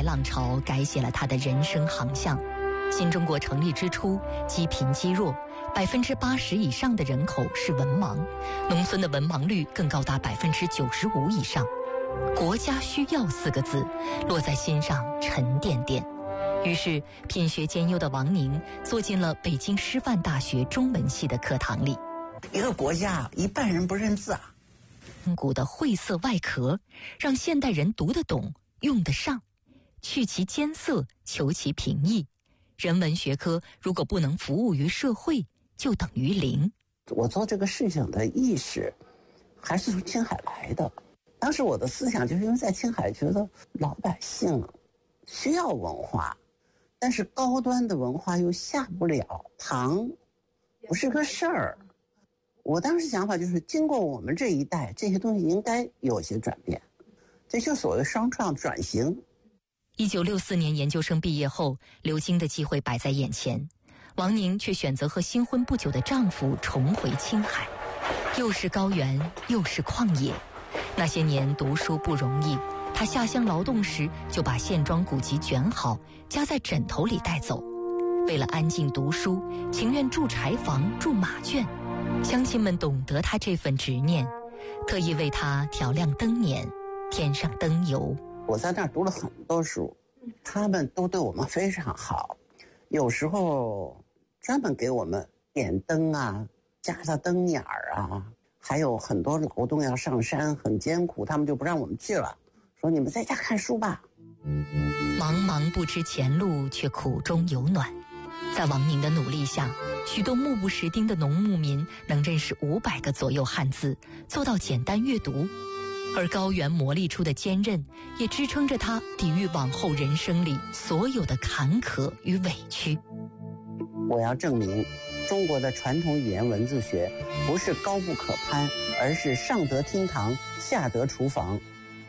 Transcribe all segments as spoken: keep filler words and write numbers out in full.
浪潮改写了他的人生航向。新中国成立之初，积贫积弱，百分之八十以上的人口是文盲，农村的文盲率更高达百分之九十五以上。国家需要四个字落在心上沉甸甸。于是品学兼优的王宁坐进了北京师范大学中文系的课堂里。 一个国家一半人不认字啊， 中古的晦涩外壳让现代人读得懂用得上，去其艰涩求其平易。人文学科如果不能服务于社会，就等于零。 我做这个事情的意识还是从青海来的。当时我的思想就是因为在青海觉得老百姓需要文化，但是高端的文化又下不了堂，不是个事儿。我当时想法就是经过我们这一代，这些东西应该有些转变，这就所谓双创转型。 一九六四年研究生毕业后，留京的机会摆在眼前，王宁却选择和新婚不久的丈夫重回青海。又是高原，又是旷野，那些年读书不容易，她下乡劳动时就把线装古籍卷好，夹在枕头里带走。为了安静读书，情愿住柴房，住马圈。乡亲们懂得她这份执念，特意为她调亮灯辇，添上灯油。 我在那儿读了很多书，他们都对我们非常好，有时候专门给我们点灯啊，加了灯眼儿啊，还有很多劳动要上山，很艰苦，他们就不让我们去了，说你们在家看书吧。 茫茫不知前路，却苦中有暖。在王宁的努力下，许多目不识丁的农牧民能认识五百个左右汉字，做到简单阅读。而高原磨砺出的坚韧，也支撑着他抵御往后人生里所有的坎坷与委屈。 我要证明，中国的传统语言文字学不是高不可攀，而是上得厅堂，下得厨房。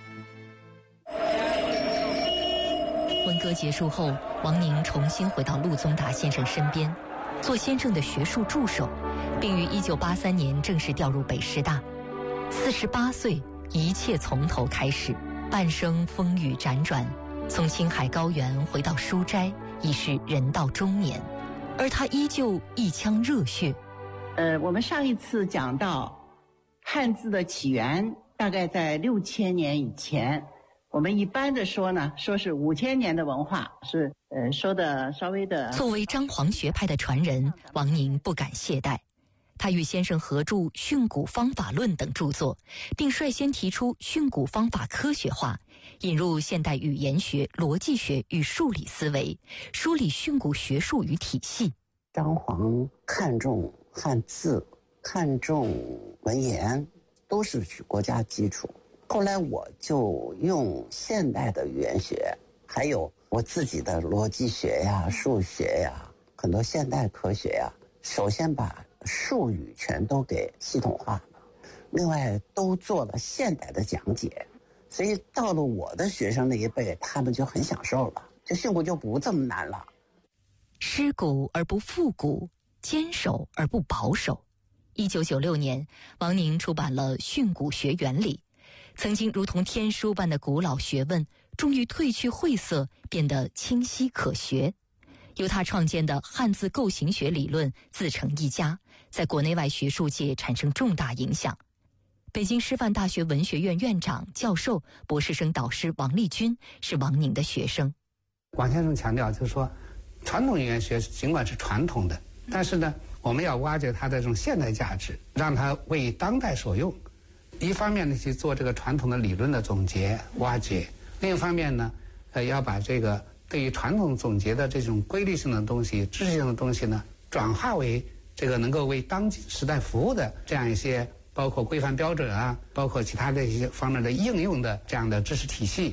文革结束后，王宁重新回到陆宗达先生身边，做先生的学术助手，并于一九八三年正式调入北师大。四十八岁，一切从头开始，半生风雨辗转，从青海高原回到书斋，已是人到中年，而他依旧一腔热血。 呃，我们上一次讲到汉字的起源，大概在六千年以前。我们一般的说呢，说是五千年的文化，是呃说的稍微的。 作为张黄学派的传人，王宁不敢懈怠。他与先生合著《训诂方法论》等著作，并率先提出训诂方法科学化，引入现代语言学、逻辑学与数理思维，梳理训诂学术与体系。 张黄看重汉字，看重文言，都是国家基础。后来我就用现代的语言学，还有我自己的逻辑学呀、数学呀，很多现代科学呀，首先把术语全都给系统化了，另外都做了现代的讲解，所以到了我的学生那一辈，他们就很享受了，就训诂就不这么难了。 失古而不复古，坚守而不保守。一九九六年，王宁出版了《训诂学原理》，曾经如同天书般的古老学问，终于褪去晦涩，变得清晰可学。由他创建的汉字构形学理论自成一家，在国内外学术界产生重大影响。北京师范大学文学院院长、教授、博士生导师王立军是王宁的学生。 王先生强调，就是说，传统语言学尽管是传统的，但是呢，我们要挖掘它的这种现代价值，让它为当代所用。一方面呢，去做这个传统的理论的总结、挖掘；另一方面呢，呃，要把这个对于传统总结的这种规律性的东西、知识性的东西呢，转化为这个能够为当今时代服务的这样一些，包括规范标准啊，包括其他的一些方面的应用的这样的知识体系。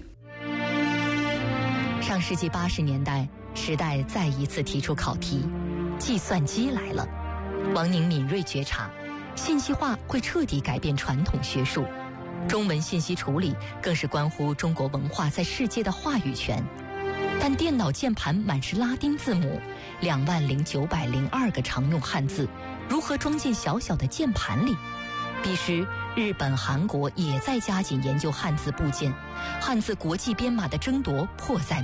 上世纪八十年代，时代再一次提出考题，计算机来了。王宁敏锐觉察，信息化会彻底改变传统学术，中文信息处理更是关乎中国文化在世界的话语权。但电脑键盘满是拉丁字母，两万零九百零二个常用汉字，如何装进小小的键盘里？彼时，日本、韩国也在加紧研究汉字部件，汉字国际编码的争夺迫在